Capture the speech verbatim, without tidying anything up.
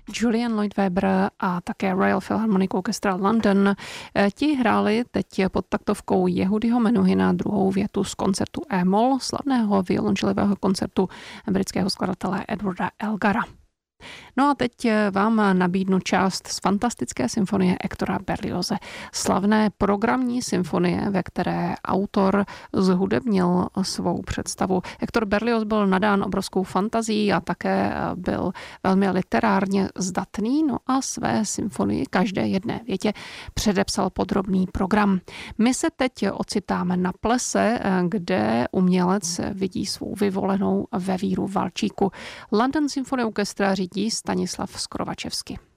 Julian Lloyd Webber a také Royal Philharmonic Orchestra London. Ti hráli teď pod taktovkou Jehudyho Menuhina druhou větu z koncertu E-moll, slavného violončelového koncertu britského skladatele Edwarda Elgara. No a teď vám nabídnu část z fantastické symfonie Hectora Berlioze. Slavné programní symfonie, ve které autor zhudebnil svou představu. Hector Berlioz byl nadán obrovskou fantazií a také byl velmi literárně zdatný, no a své symfonii každé jedné větě předepsal podrobný program. My se teď ocitáme na plese, kde umělec vidí svou vyvolenou Vevíru Valčíku. London Symphony Orchestra řídí Stanislav Skrovačevsky.